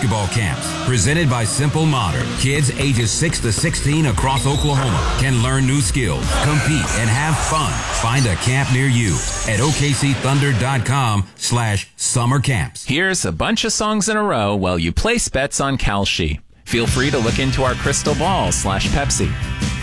basketball camps presented by Simple Modern. Kids ages 6 to 16 across Oklahoma can learn new skills, compete, and have fun. Find a camp near you at OKCThunder.com/summer camps. Here's a bunch of songs in a row while you place bets on Kalshi. Feel free to look into our Crystal Ball/Pepsi.